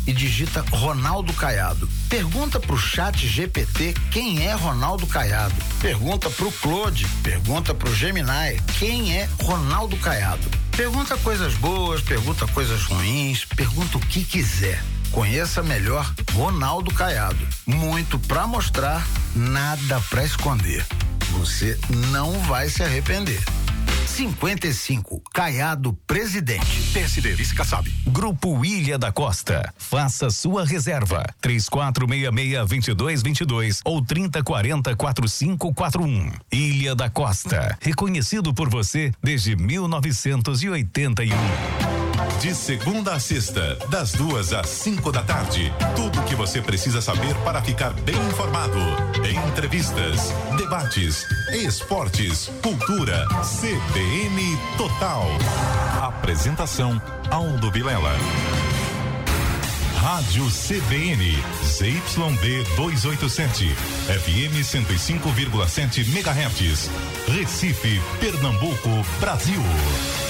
e digita Ronaldo Caiado. Pergunta pro Chat GPT quem é Ronaldo Caiado. Pergunta pro Claude, pergunta pro Gemini quem é Ronaldo Caiado. Pergunta coisas boas, pergunta coisas ruins, pergunta o que quiser. Conheça melhor Ronaldo Caiado. Muito pra mostrar, nada pra esconder. Você não vai se arrepender. 55, Caiado presidente. PSD Vice Kassab. Grupo Ilha da Costa. Faça sua reserva. 3466-2222 ou 3040-4541. Ilha da Costa. Reconhecido por você desde 1981. De segunda a sexta, das 2 às 5 da tarde. Tudo o que você precisa saber para ficar bem informado. Entrevistas, debates, esportes, cultura. CBN Total. Apresentação: Aldo Vilela. Rádio CBN, ZYD 287, FM 105,7 MHz. Recife, Pernambuco, Brasil.